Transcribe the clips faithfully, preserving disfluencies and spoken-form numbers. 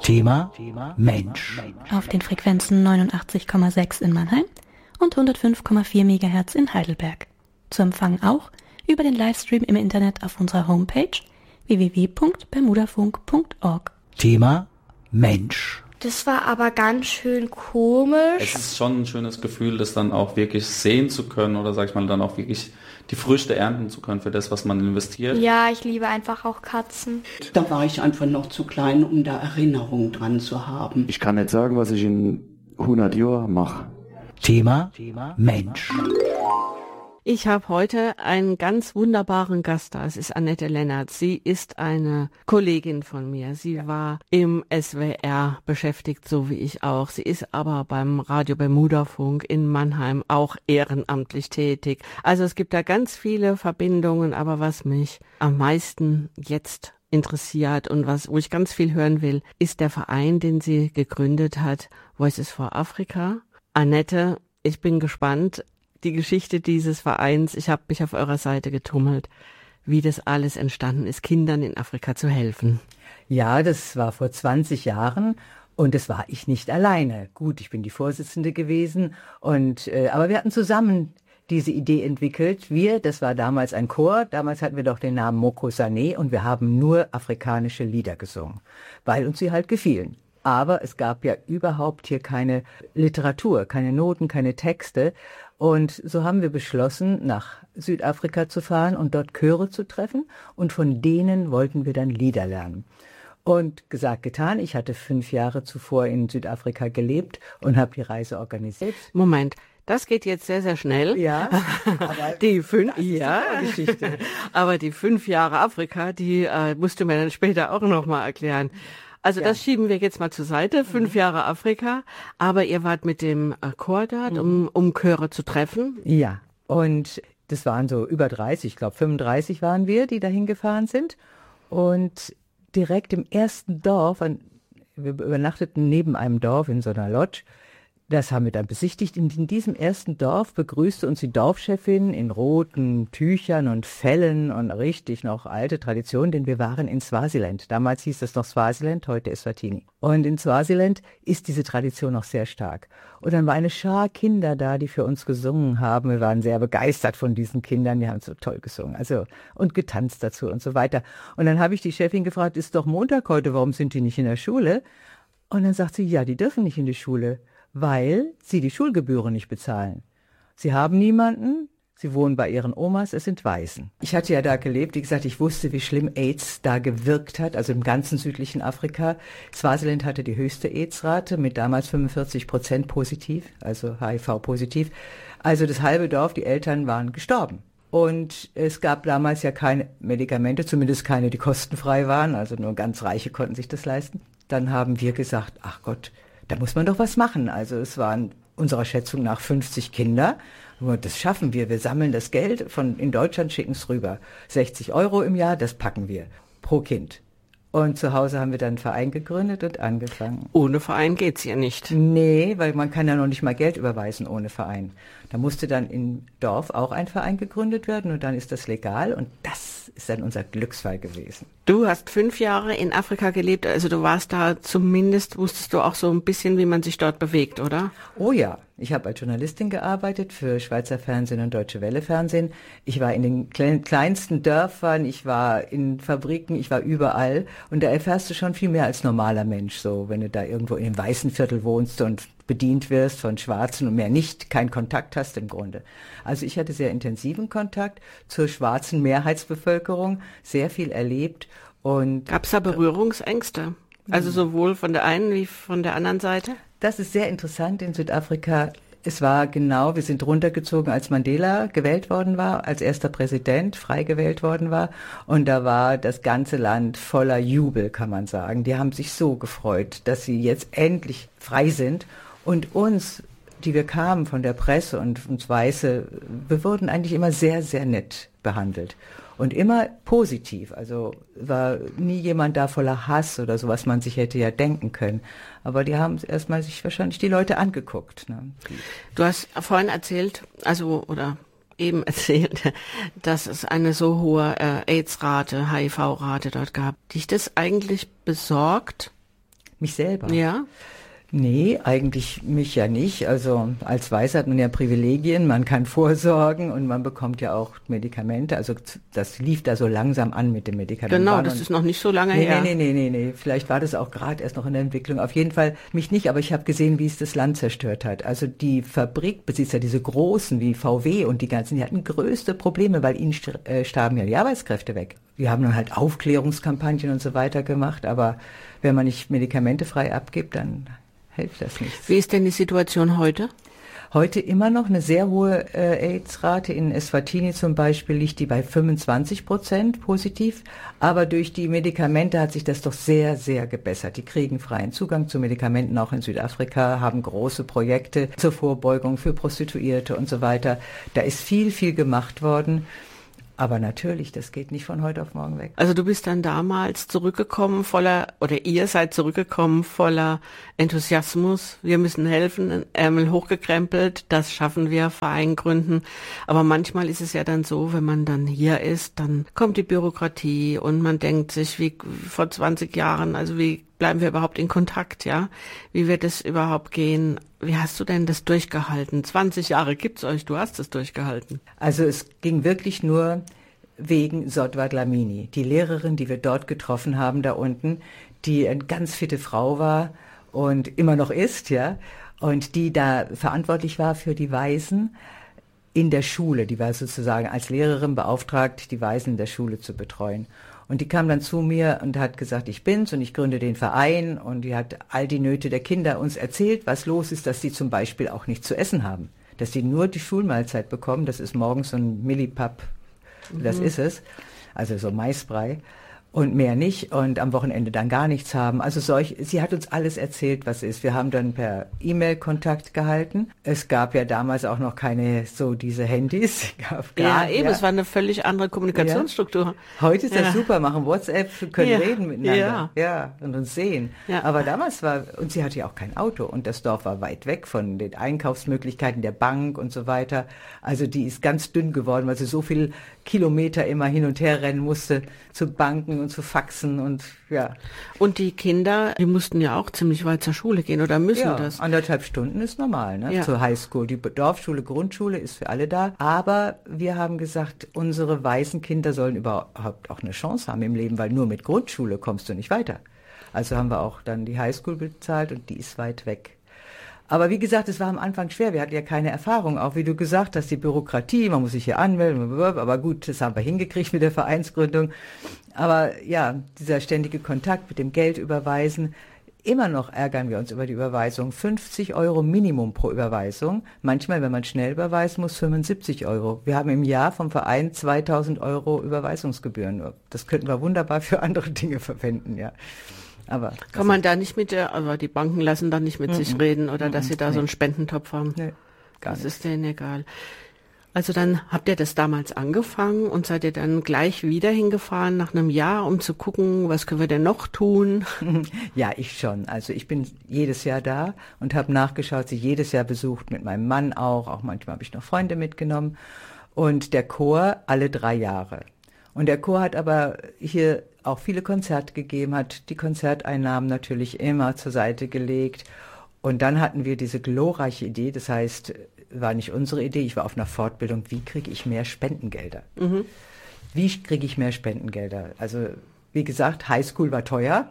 Thema Mensch. Auf den Frequenzen neunundachtzig Komma sechs in Mannheim und hundertfünf Komma vier Megahertz in Heidelberg. Zu empfangen auch über den Livestream im Internet auf unserer Homepage w w w punkt bermudafunk punkt org. Thema Mensch. Das war aber ganz schön komisch. Es ist schon ein schönes Gefühl, das dann auch wirklich sehen zu können oder sag ich mal dann auch wirklich die Früchte ernten zu können für das, was man investiert. Ja, ich liebe einfach auch Katzen. Da war ich einfach noch zu klein, um da Erinnerungen dran zu haben. Ich kann nicht sagen, was ich in hundert Jahren mache. Thema Mensch. Ich habe heute einen ganz wunderbaren Gast da. Es ist Annette Lennart. Sie ist eine Kollegin von mir. Sie war im S W R beschäftigt, so wie ich auch. Sie ist aber beim Radio Bermudafunk in Mannheim auch ehrenamtlich tätig. Also es gibt da ganz viele Verbindungen, aber was mich am meisten jetzt interessiert und was, wo ich ganz viel hören will, ist der Verein, den sie gegründet hat, Voices for Africa. Annette, ich bin gespannt. Die Geschichte dieses Vereins, ich habe mich auf eurer Seite getummelt, wie das alles entstanden ist, Kindern in Afrika zu helfen. Ja, das war vor zwanzig Jahren und das war ich nicht alleine. Gut, ich bin die Vorsitzende gewesen, und äh, aber wir hatten zusammen diese Idee entwickelt. Wir, das war damals ein Chor, damals hatten wir doch den Namen Moko Sané und wir haben nur afrikanische Lieder gesungen, weil uns sie halt gefielen. Aber es gab ja überhaupt hier keine Literatur, keine Noten, keine Texte. Und so haben wir beschlossen, nach Südafrika zu fahren und dort Chöre zu treffen. Und von denen wollten wir dann Lieder lernen. Und gesagt, getan. Ich hatte fünf Jahre zuvor in Südafrika gelebt und habe die Reise organisiert. Moment. Das geht jetzt sehr, sehr schnell. Ja, aber die fünf, das ist ja, die Geschichte. Aber die fünf Jahre Afrika, die äh, musst du mir dann später auch noch mal erklären. Also ja. Das schieben wir jetzt mal zur Seite, fünf mhm. Jahre Afrika, aber ihr wart mit dem äh, Chor dort, mhm. um, um Chöre zu treffen? Ja, und das waren so über dreißig, ich glaube fünfunddreißig waren wir, die dahin gefahren sind. Und direkt im ersten Dorf, an, wir übernachteten neben einem Dorf in so einer Lodge, das haben wir dann besichtigt. In, in diesem ersten Dorf begrüßte uns die Dorfchefin in roten Tüchern und Fellen und richtig noch alte Tradition, denn wir waren in Swasiland. Damals hieß es noch Swasiland, heute Eswatini. Und in Swasiland ist diese Tradition noch sehr stark. Und dann war eine Schar Kinder da, die für uns gesungen haben. Wir waren sehr begeistert von diesen Kindern, die haben so toll gesungen, also und getanzt dazu und so weiter. Und dann habe ich die Chefin gefragt, ist doch Montag heute, warum sind die nicht in der Schule? Und dann sagt sie, ja, die dürfen nicht in die Schule, weil sie die Schulgebühren nicht bezahlen. Sie haben niemanden, sie wohnen bei ihren Omas, es sind Waisen. Ich hatte ja da gelebt, wie gesagt, ich wusste, wie schlimm AIDS da gewirkt hat, also im ganzen südlichen Afrika. Swasiland hatte die höchste AIDS-Rate mit damals fünfundvierzig Prozent positiv, also H I V-positiv. Also das halbe Dorf, die Eltern waren gestorben. Und es gab damals ja keine Medikamente, zumindest keine, die kostenfrei waren, also nur ganz Reiche konnten sich das leisten. Dann haben wir gesagt, ach Gott, da muss man doch was machen. Also es waren unserer Schätzung nach fünfzig Kinder. Und das schaffen wir. Wir sammeln das Geld von in Deutschland, schicken es rüber. sechzig Euro im Jahr, das packen wir pro Kind. Und zu Hause haben wir dann einen Verein gegründet und angefangen. Ohne Verein geht's ja nicht. Nee, weil man kann ja noch nicht mal Geld überweisen ohne Verein. Da musste dann im Dorf auch ein Verein gegründet werden und dann ist das legal und das ist dann unser Glücksfall gewesen. Du hast fünf Jahre in Afrika gelebt, also du warst da zumindest, wusstest du auch so ein bisschen, wie man sich dort bewegt, oder? Oh ja, ich habe als Journalistin gearbeitet für Schweizer Fernsehen und Deutsche Welle Fernsehen. Ich war in den klein, kleinsten Dörfern, ich war in Fabriken, ich war überall und da erfährst du schon viel mehr als normaler Mensch, so wenn du da irgendwo in einem weißen Viertel wohnst und bedient wirst von Schwarzen und mehr nicht, keinen Kontakt hast im Grunde. Also ich hatte sehr intensiven Kontakt zur schwarzen Mehrheitsbevölkerung, sehr viel erlebt. Und gab es da Berührungsängste? Also sowohl von der einen wie von der anderen Seite? Das ist sehr interessant in Südafrika. Es war genau, wir sind runtergezogen, als Mandela gewählt worden war, als erster Präsident frei gewählt worden war. Und da war das ganze Land voller Jubel, kann man sagen. Die haben sich so gefreut, dass sie jetzt endlich frei sind. Und uns, die wir kamen von der Presse und uns Weiße, wir wurden eigentlich immer sehr, sehr nett behandelt. Und immer positiv, also war nie jemand da voller Hass oder so, was man sich hätte ja denken können. Aber die haben erstmal sich wahrscheinlich die Leute angeguckt. Ne? Du hast vorhin erzählt, also oder eben erzählt, dass es eine so hohe äh, AIDS-Rate, H I V-Rate dort gab. Dich das eigentlich besorgt? Mich selber? Ja. Nee, eigentlich mich ja nicht. Also als Weiße hat man ja Privilegien, man kann vorsorgen und man bekommt ja auch Medikamente. Also das lief da so langsam an mit dem Medikament. Genau, das ist noch nicht so lange nee, her. Nee, nee, nee, nee, nee. Vielleicht war das auch gerade erst noch in der Entwicklung. Auf jeden Fall mich nicht, aber ich habe gesehen, wie es das Land zerstört hat. Also die Fabrikbesitzer, diese großen wie V W und die ganzen, die hatten größte Probleme, weil ihnen äh, starben ja die Arbeitskräfte weg. Die haben dann halt Aufklärungskampagnen und so weiter gemacht, aber wenn man nicht Medikamente frei abgibt, dann hilft das nichts. Wie ist denn die Situation heute? Heute immer noch eine sehr hohe äh, AIDS-Rate. In Eswatini zum Beispiel liegt die bei fünfundzwanzig Prozent positiv. Aber durch die Medikamente hat sich das doch sehr, sehr gebessert. Die kriegen freien Zugang zu Medikamenten auch in Südafrika, haben große Projekte zur Vorbeugung für Prostituierte und so weiter. Da ist viel, viel gemacht worden. Aber natürlich, das geht nicht von heute auf morgen weg. Also du bist dann damals zurückgekommen voller, oder ihr seid zurückgekommen voller Enthusiasmus. Wir müssen helfen, Ärmel hochgekrempelt, das schaffen wir, Verein gründen. Aber manchmal ist es ja dann so, wenn man dann hier ist, dann kommt die Bürokratie und man denkt sich, wie vor zwanzig Jahren, also wie bleiben wir überhaupt in Kontakt, ja? Wie wird es überhaupt gehen? Wie hast du denn das durchgehalten? zwanzig Jahre gibt's euch, du hast es durchgehalten. Also es ging wirklich nur wegen Sotwa Dlamini, die Lehrerin, die wir dort getroffen haben da unten, die eine ganz fitte Frau war und immer noch ist, ja, und die da verantwortlich war für die Waisen in der Schule. Die war sozusagen als Lehrerin beauftragt, die Waisen in der Schule zu betreuen. Und die kam dann zu mir und hat gesagt, ich bin's und ich gründe den Verein, und die hat all die Nöte der Kinder uns erzählt, was los ist, dass sie zum Beispiel auch nichts zu essen haben. Dass sie nur die Schulmahlzeit bekommen, das ist morgens so ein Millipap, mhm. das ist es, also so Maisbrei und mehr nicht, und am Wochenende dann gar nichts haben. Also solch, sie hat uns alles erzählt, was ist. Wir haben dann per E-Mail Kontakt gehalten. Es gab ja damals auch noch keine so diese Handys. Gab gar, ja, eben, ja. Es war eine völlig andere Kommunikationsstruktur. Ja. Heute ist ja. das super, machen WhatsApp, können ja. reden miteinander. Ja. ja, und uns sehen. Ja. Aber damals war, und sie hatte ja auch kein Auto, und das Dorf war weit weg von den Einkaufsmöglichkeiten der Bank und so weiter. Also die ist ganz dünn geworden, weil sie so viel Kilometer immer hin und her rennen musste zu Banken und zu Faxen und ja. Und die Kinder, die mussten ja auch ziemlich weit zur Schule gehen oder müssen ja, das? Anderthalb Stunden ist normal, ne? Ja. Zur Highschool. Die Dorfschule, Grundschule ist für alle da. Aber wir haben gesagt, unsere weißen Kinder sollen überhaupt auch eine Chance haben im Leben, weil nur mit Grundschule kommst du nicht weiter. Also haben wir auch dann die Highschool bezahlt, und die ist weit weg. Aber wie gesagt, es war am Anfang schwer. Wir hatten ja keine Erfahrung. Auch wie du gesagt hast, die Bürokratie, man muss sich hier anmelden. Aber gut, das haben wir hingekriegt mit der Vereinsgründung. Aber ja, dieser ständige Kontakt mit dem Geld überweisen. Immer noch ärgern wir uns über die Überweisung. fünfzig Euro Minimum pro Überweisung. Manchmal, wenn man schnell überweisen muss, fünfundsiebzig Euro. Wir haben im Jahr vom Verein zweitausend Euro Überweisungsgebühren. Das könnten wir wunderbar für andere Dinge verwenden, ja. Aber kann man da nicht mit der, aber die Banken lassen da nicht mit mm-mm. sich reden, oder mm-mm. dass sie da nee. so einen Spendentopf haben? Nee, gar das nicht. ist denen egal. Also dann habt ihr das damals angefangen und seid ihr dann gleich wieder hingefahren nach einem Jahr, um zu gucken, was können wir denn noch tun? Ja, ich schon. Also ich bin jedes Jahr da und habe nachgeschaut, sie jedes Jahr besucht, mit meinem Mann auch. Auch manchmal habe ich noch Freunde mitgenommen. Und der Chor alle drei Jahre. Und der Chor hat aber hier auch viele Konzerte gegeben, hat die Konzerteinnahmen natürlich immer zur Seite gelegt. Und dann hatten wir diese glorreiche Idee, das heißt, war nicht unsere Idee, ich war auf einer Fortbildung, wie kriege ich mehr Spendengelder? Mhm. Wie kriege ich mehr Spendengelder? Also wie gesagt, Highschool war teuer,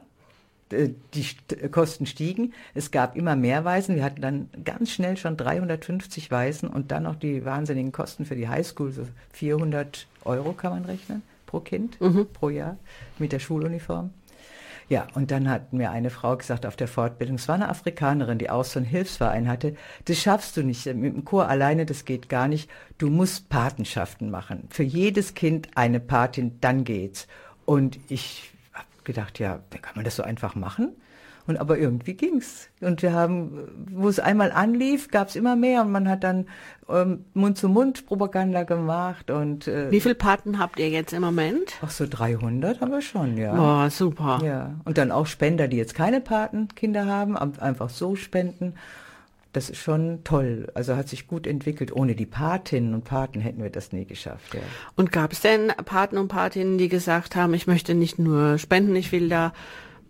die Kosten stiegen, es gab immer mehr Waisen, wir hatten dann ganz schnell schon dreihundertfünfzig Waisen und dann noch die wahnsinnigen Kosten für die Highschool, so vierhundert Euro kann man rechnen pro Kind, mhm. pro Jahr mit der Schuluniform. Ja, und dann hat mir eine Frau gesagt auf der Fortbildung, es war eine Afrikanerin, die auch so einen Hilfsverein hatte, das schaffst du nicht, mit dem Chor alleine, das geht gar nicht, du musst Patenschaften machen. Für jedes Kind eine Patin, dann geht's. Und ich habe gedacht, ja, kann man das so einfach machen? Und aber irgendwie ging's. Und wir haben, wo es einmal anlief, gab's immer mehr. Und man hat dann ähm, Mund-zu-Mund-Propaganda gemacht. Und äh, wie viele Paten habt ihr jetzt im Moment? Ach so, dreihundert haben wir schon, ja. Boah, super. Ja. Und dann auch Spender, die jetzt keine Patenkinder haben, einfach so spenden. Das ist schon toll. Also hat sich gut entwickelt. Ohne die Patinnen und Paten hätten wir das nie geschafft. Ja. Und gab es denn Paten und Patinnen, die gesagt haben, ich möchte nicht nur spenden, ich will da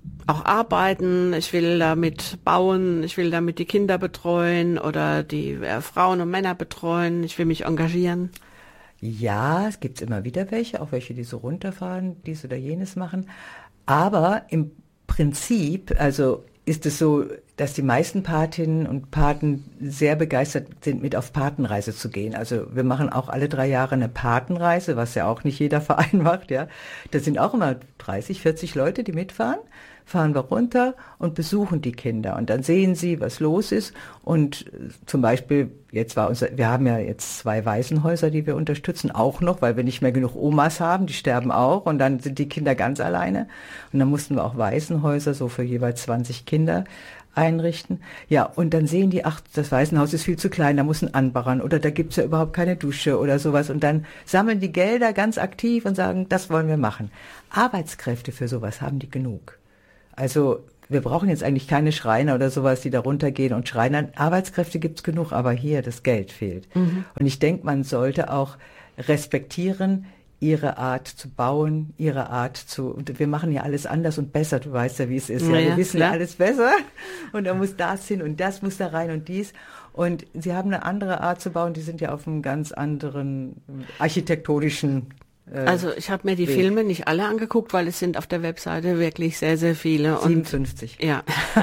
auch arbeiten, ich will damit bauen, ich will damit die Kinder betreuen oder die äh, Frauen und Männer betreuen, ich will mich engagieren. Ja, es gibt immer wieder welche, auch welche, die so runterfahren, dies oder jenes machen. Aber im Prinzip, also ist es so, dass die meisten Patinnen und Paten sehr begeistert sind, mit auf Patenreise zu gehen. Also wir machen auch alle drei Jahre eine Patenreise, was ja auch nicht jeder Verein macht, ja. Das sind auch immer dreißig, vierzig Leute, die mitfahren, fahren wir runter und besuchen die Kinder. Und dann sehen sie, was los ist. Und zum Beispiel, jetzt war unser, wir haben ja jetzt zwei Waisenhäuser, die wir unterstützen, auch noch, weil wir nicht mehr genug Omas haben, die sterben auch. Und dann sind die Kinder ganz alleine. Und dann mussten wir auch Waisenhäuser so für jeweils zwanzig Kinder einrichten. Ja, und dann sehen die, ach, das Waisenhaus ist viel zu klein, da muss ein anbaggern oder da gibt's ja überhaupt keine Dusche oder sowas. Und dann sammeln die Gelder ganz aktiv und sagen, das wollen wir machen. Arbeitskräfte für sowas haben die genug. Also wir brauchen jetzt eigentlich keine Schreiner oder sowas, die da runtergehen und schreinern. Arbeitskräfte gibt's genug, aber hier das Geld fehlt. Mhm. Und ich denke, man sollte auch respektieren, ihre Art zu bauen, ihre Art zu, und wir machen ja alles anders und besser, du weißt ja, wie es ist, ja, ja, wir wissen klar. ja alles besser und da muss das hin und das muss da rein und dies und sie haben eine andere Art zu bauen, die sind ja auf einem ganz anderen architektonischen äh, Also ich habe mir die Weg. Spazieren nicht alle angeguckt, weil es sind auf der Webseite wirklich sehr, sehr viele. siebenundfünfzig. Und, ja,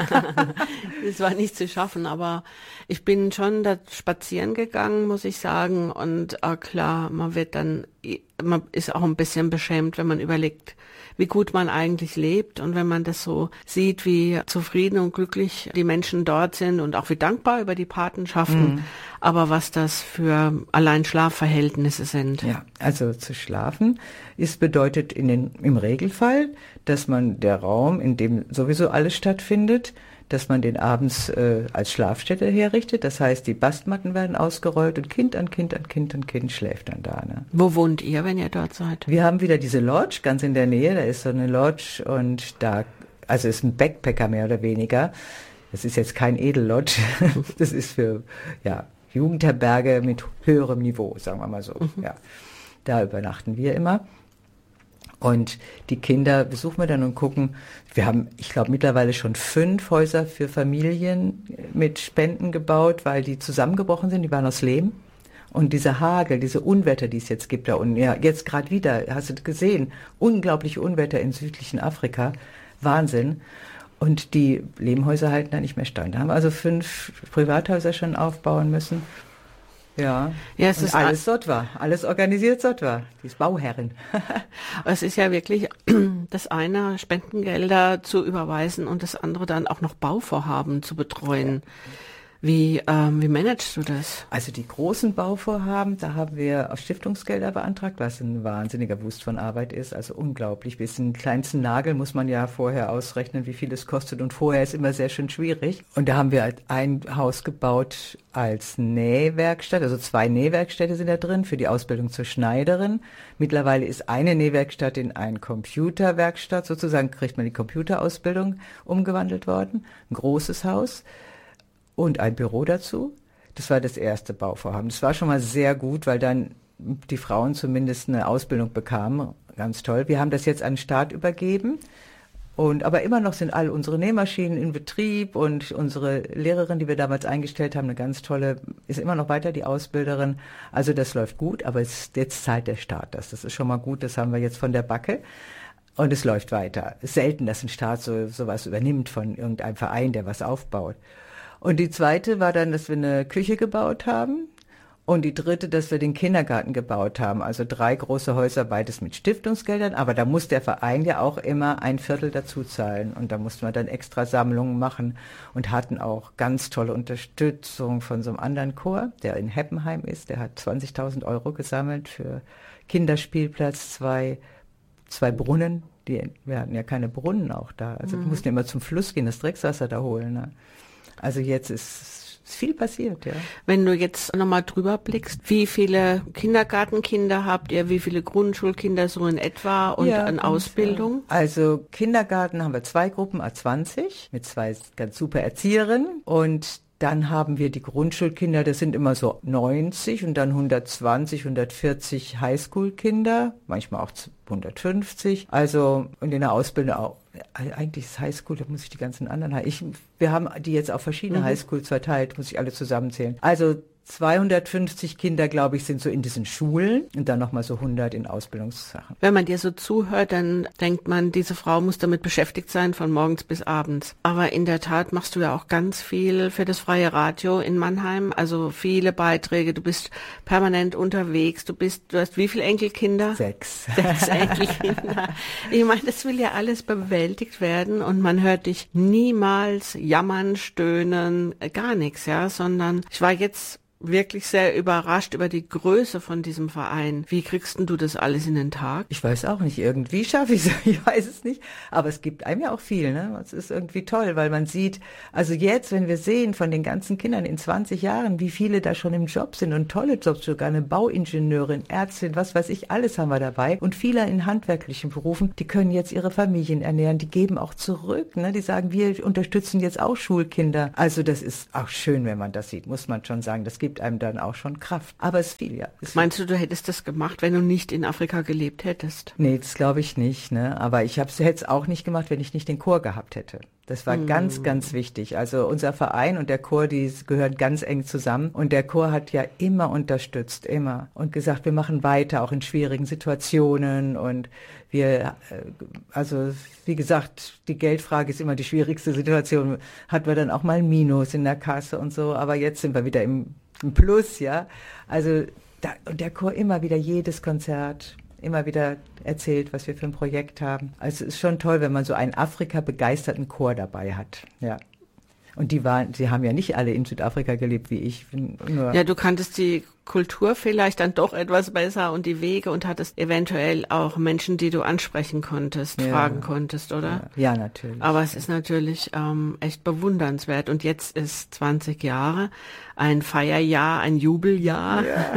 das war nicht zu schaffen, aber ich bin schon da spazieren gegangen, muss ich sagen. Und äh, klar, man wird dann, man ist auch ein bisschen beschämt, wenn man überlegt, wie gut man eigentlich lebt und wenn man das so sieht, wie zufrieden und glücklich die Menschen dort sind und auch wie dankbar über die Patenschaften, mhm. aber was das für allein Schlafverhältnisse sind. Ja, also zu schlafen ist bedeutet in den, im Regelfall, dass man der Raum, in dem sowieso alles stattfindet, dass man den abends äh, als Schlafstätte herrichtet. Das heißt, die Bastmatten werden ausgerollt und Kind an Kind an Kind an Kind schläft dann da. Ne? Wo wohnt ihr, wenn ihr dort seid? Wir haben wieder diese Lodge ganz in der Nähe. Da ist so eine Lodge und da, also ist ein Backpacker mehr oder weniger. Das ist jetzt kein Edellodge. Das ist für ja Jugendherberge mit höherem Niveau, sagen wir mal so. Mhm. Ja, da übernachten wir immer. Und die Kinder besuchen wir dann und gucken. Wir haben, ich glaube, mittlerweile schon fünf Häuser für Familien mit Spenden gebaut, weil die zusammengebrochen sind. Die waren aus Lehm. Und diese Hagel, diese Unwetter, die es jetzt gibt da unten, ja, jetzt gerade wieder, hast du gesehen, unglaubliche Unwetter in südlichen Afrika. Wahnsinn. Und die Lehmhäuser halten da nicht mehr stand. Da haben wir also fünf Privathäuser schon aufbauen müssen. Ja, ja es und ist alles dort war, alles organisiert dort war, die ist Bauherrin. Es ist ja wirklich das eine, Spendengelder zu überweisen und das andere dann auch noch Bauvorhaben zu betreuen. Ja. Wie, ähm, wie managst du das? Also die großen Bauvorhaben, da haben wir auf Stiftungsgelder beantragt, was ein wahnsinniger Wust von Arbeit ist, also unglaublich. Bis den kleinsten Nagel muss man ja vorher ausrechnen, wie viel es kostet und vorher ist immer sehr schön schwierig. Und da haben wir halt ein Haus gebaut als Nähwerkstatt, also zwei Nähwerkstätte sind da drin für die Ausbildung zur Schneiderin. Mittlerweile ist eine Nähwerkstatt in eine Computerwerkstatt, sozusagen kriegt man die Computerausbildung umgewandelt worden. Ein großes Haus. Und ein Büro dazu. Das war das erste Bauvorhaben. Das war schon mal sehr gut, weil dann die Frauen zumindest eine Ausbildung bekamen. Ganz toll. Wir haben das jetzt an den Staat übergeben. Und, aber immer noch sind all unsere Nähmaschinen in Betrieb und unsere Lehrerin, die wir damals eingestellt haben, eine ganz tolle, ist immer noch weiter die Ausbilderin. Also das läuft gut, aber es ist jetzt Zeit der Staat das. Das ist schon mal gut, das haben wir jetzt von der Backe. Und es läuft weiter. Es ist selten, dass ein Staat so sowas übernimmt von irgendeinem Verein, der was aufbaut. Und die zweite war dann, dass wir eine Küche gebaut haben. Und die dritte, dass wir den Kindergarten gebaut haben. Also drei große Häuser, beides mit Stiftungsgeldern. Aber da muss der Verein ja auch immer ein Viertel dazu zahlen. Und da mussten wir dann extra Sammlungen machen und hatten auch ganz tolle Unterstützung von so einem anderen Chor, der in Heppenheim ist. Der hat zwanzigtausend Euro gesammelt für Kinderspielplatz, zwei, zwei Brunnen. Die, wir hatten ja keine Brunnen auch da. Also wir mussten immer zum Fluss gehen, das Dreckswasser da holen. Ne? Also jetzt ist viel passiert, ja. Wenn du jetzt nochmal drüber blickst, wie viele Kindergartenkinder habt ihr, wie viele Grundschulkinder so in etwa und ja, an Ausbildung? Ja. Also Kindergarten haben wir zwei Gruppen, A zwanzig, mit zwei ganz super Erzieherinnen und Dann haben wir die Grundschulkinder, das sind immer so neunzig und dann hundertzwanzig, hundertvierzig Highschool-Kinder, manchmal auch hundertfünfzig. Also und in der Ausbildung auch. Eigentlich ist Highschool, da muss ich die ganzen anderen, ich, wir haben die jetzt auf verschiedene mhm. Highschools verteilt, muss ich alle zusammenzählen. Also zweihundertfünfzig Kinder, glaube ich, sind so in diesen Schulen und dann nochmal so hundert in Ausbildungssachen. Wenn man dir so zuhört, dann denkt man, diese Frau muss damit beschäftigt sein, von morgens bis abends. Aber in der Tat machst du ja auch ganz viel für das freie Radio in Mannheim, also viele Beiträge, du bist permanent unterwegs, du bist, du hast wie viele Enkelkinder? Sechs. Sechs Enkelkinder. Ich meine, das will ja alles bewältigt werden und man hört dich niemals jammern, stöhnen, gar nichts, ja, sondern ich war jetzt wirklich sehr überrascht über die Größe von diesem Verein. Wie kriegst denn du das alles in den Tag? Ich weiß auch nicht. Irgendwie schaffe ich es. Ich weiß es nicht. Aber es gibt einem ja auch viel, ne? Es ist irgendwie toll, weil man sieht, also jetzt, wenn wir sehen von den ganzen Kindern in zwanzig Jahren, wie viele da schon im Job sind und tolle Jobs, sogar eine Bauingenieurin, Ärztin, was weiß ich, alles haben wir dabei. Und viele in handwerklichen Berufen, die können jetzt ihre Familien ernähren, die geben auch zurück, ne? Die sagen, wir unterstützen jetzt auch Schulkinder. Also das ist auch schön, wenn man das sieht, muss man schon sagen. Das gibt einem dann auch schon Kraft. Aber es ist viel, ja. Es Meinst du, du hättest das gemacht, wenn du nicht in Afrika gelebt hättest? Nee, das glaube ich nicht, ne? Aber ich hätte es auch nicht gemacht, wenn ich nicht den Chor gehabt hätte. Das war mm. ganz, ganz wichtig. Also unser Verein und der Chor, die gehören ganz eng zusammen. Und der Chor hat ja immer unterstützt, immer. Und gesagt, wir machen weiter, auch in schwierigen Situationen. Und wir, also wie gesagt, die Geldfrage ist immer die schwierigste Situation. Hatten wir dann auch mal ein Minus in der Kasse und so. Aber jetzt sind wir wieder im ein Plus, ja. Also da, und der Chor immer wieder jedes Konzert, immer wieder erzählt, was wir für ein Projekt haben. Also es ist schon toll, wenn man so einen Afrika-begeisterten Chor dabei hat, ja. Und die waren, sie haben ja nicht alle in Südafrika gelebt wie ich. Nur ja, du kanntest die Kultur vielleicht dann doch etwas besser und die Wege und hattest eventuell auch Menschen, die du ansprechen konntest, ja. fragen konntest, oder? Ja, ja natürlich. Aber es ist natürlich ähm, echt bewundernswert. Und jetzt ist zwanzig Jahre, ein Feierjahr, ein Jubeljahr. Ja.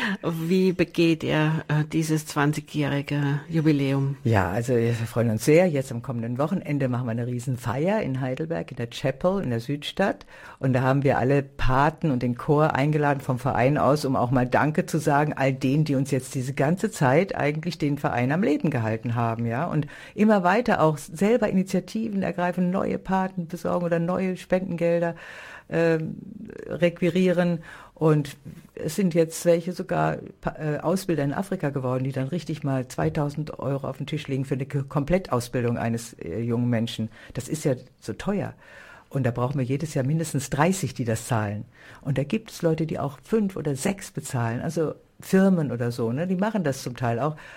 Wie begeht ihr äh, dieses zwanzigjährige Jubiläum? Ja, also wir freuen uns sehr. Jetzt am kommenden Wochenende machen wir eine Riesenfeier in Heidelberg, in der Chapel, in der Südstadt. Und da haben wir alle Paten und den Chor eingeladen vom Verein aus, um auch mal Danke zu sagen, all denen, die uns jetzt diese ganze Zeit eigentlich den Verein am Leben gehalten haben, ja, und immer weiter auch selber Initiativen ergreifen, neue Paten besorgen oder neue Spendengelder äh, requirieren. Und es sind jetzt welche sogar äh, Ausbilder in Afrika geworden, die dann richtig mal zweitausend Euro auf den Tisch legen für eine Komplettausbildung eines äh, jungen Menschen. Das ist ja so teuer. Und da brauchen wir jedes Jahr mindestens dreißig, die das zahlen. Und da gibt es Leute, die auch fünf oder sechs bezahlen, also Firmen oder so, ne? Die machen das zum Teil auch.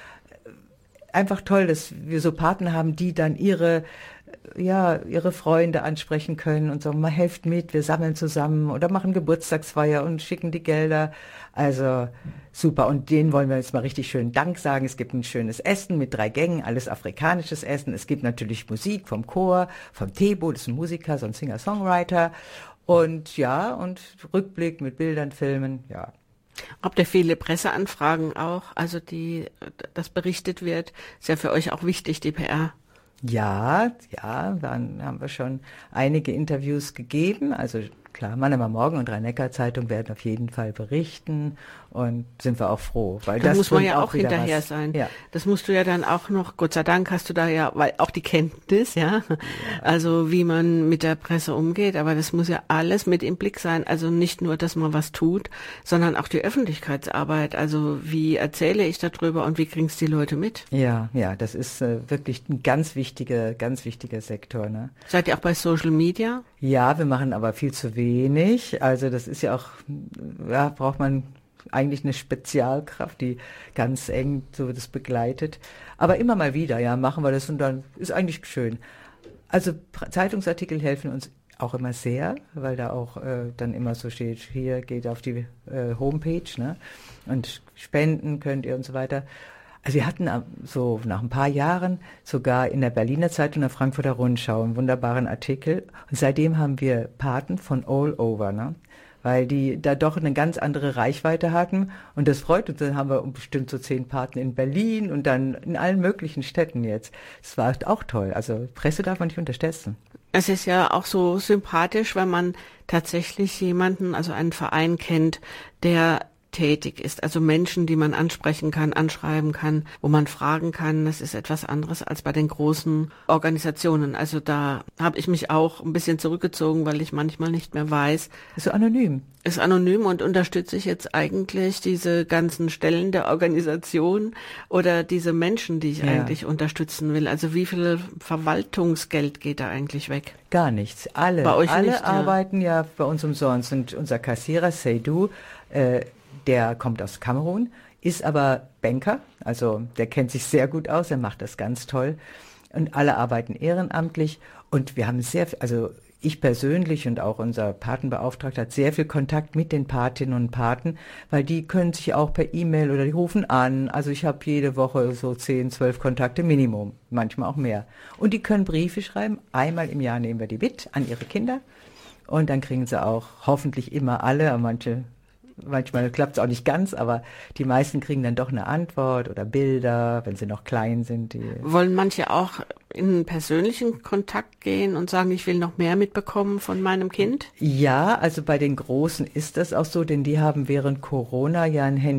Einfach toll, dass wir so Partner haben, die dann ihre, ja, ihre Freunde ansprechen können und sagen, mal helft mit, wir sammeln zusammen oder machen Geburtstagsfeier und schicken die Gelder. Also super. Und denen wollen wir jetzt mal richtig schön Dank sagen. Es gibt ein schönes Essen mit drei Gängen, alles afrikanisches Essen. Es gibt natürlich Musik vom Chor, vom Tebo, das ist ein Musiker, so ein Singer-Songwriter. Und ja, und Rückblick mit Bildern, Filmen, ja. Habt ihr viele Presseanfragen auch, also die, das berichtet wird? Ist ja für euch auch wichtig, die P R. Ja, ja, dann haben wir schon einige Interviews gegeben. Also klar, Mannheimer Morgen und Rhein-Neckar-Zeitung werden auf jeden Fall berichten und sind wir auch froh. Weil da das muss man ja auch auch hinterher was, sein. Ja. Das musst du ja dann auch noch, Gott sei Dank hast du da ja, weil auch die Kenntnis, ja, ja, also wie man mit der Presse umgeht, aber das muss ja alles mit im Blick sein. Also nicht nur, dass man was tut, sondern auch die Öffentlichkeitsarbeit. Also wie erzähle ich darüber und wie kriegen es die Leute mit? Ja, ja, das ist äh, wirklich ein ganz wichtiger, ganz wichtiger Sektor. Ne? Seid ihr auch bei Social Media? Ja, wir machen aber viel zu wenig. Also das ist ja auch, ja, braucht man eigentlich eine Spezialkraft, die ganz eng so das begleitet. Aber immer mal wieder, ja, machen wir das und dann ist eigentlich schön. Also Zeitungsartikel helfen uns auch immer sehr, weil da auch äh, dann immer so steht, hier geht auf die äh, Homepage, ne? Und spenden könnt ihr und so weiter. Also wir hatten so nach ein paar Jahren sogar in der Berliner Zeitung, der Frankfurter Rundschau einen wunderbaren Artikel. Und seitdem haben wir Paten von all over, ne? weil die da doch eine ganz andere Reichweite hatten. Und das freut uns. Dann haben wir bestimmt so zehn Paten in Berlin und dann in allen möglichen Städten jetzt. Das war auch toll. Also Presse darf man nicht unterschätzen. Es ist ja auch so sympathisch, wenn man tatsächlich jemanden, also einen Verein kennt, der tätig ist. Also Menschen, die man ansprechen kann, anschreiben kann, wo man fragen kann. Das ist etwas anderes als bei den großen Organisationen. Also da habe ich mich auch ein bisschen zurückgezogen, weil ich manchmal nicht mehr weiß. Ist so anonym. Ist anonym und unterstütze ich jetzt eigentlich diese ganzen Stellen der Organisation oder diese Menschen, die ich ja. eigentlich unterstützen will. Also wie viel Verwaltungsgeld geht da eigentlich weg? Gar nichts. Alle, bei euch alle nicht, arbeiten ja. ja bei uns umsonst. Und unser Kassierer, Seydou, äh, der kommt aus Kamerun, ist aber Banker, also der kennt sich sehr gut aus, er macht das ganz toll. Und alle arbeiten ehrenamtlich und wir haben sehr, also ich persönlich und auch unser Patenbeauftragter hat sehr viel Kontakt mit den Patinnen und Paten, weil die können sich auch per E-Mail oder die rufen an. Also ich habe jede Woche so zehn, zwölf Kontakte Minimum, manchmal auch mehr. Und die können Briefe schreiben, einmal im Jahr nehmen wir die mit an ihre Kinder und dann kriegen sie auch hoffentlich immer alle, manche Manchmal klappt es auch nicht ganz, aber die meisten kriegen dann doch eine Antwort oder Bilder, wenn sie noch klein sind. Die Wollen manche auch in einen persönlichen Kontakt gehen und sagen, ich will noch mehr mitbekommen von meinem Kind? Ja, also bei den Großen ist das auch so, denn die haben während Corona ja ein Handy